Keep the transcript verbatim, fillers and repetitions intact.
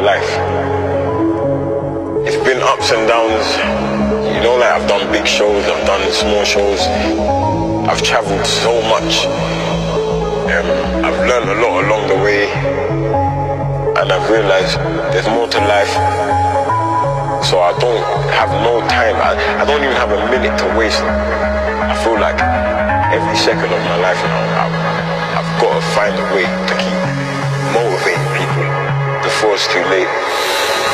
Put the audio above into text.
life. It's been ups and downs. You know, like I've done big shows, I've done small shows. I've traveled so much. Um, I've learned a lot along the way, and I've realized there's more to life. So I don't have no time. I, I don't even have a minute to waste. I feel like every second of my life now, I've, I've got to find a way to keep motivating people before it's too late.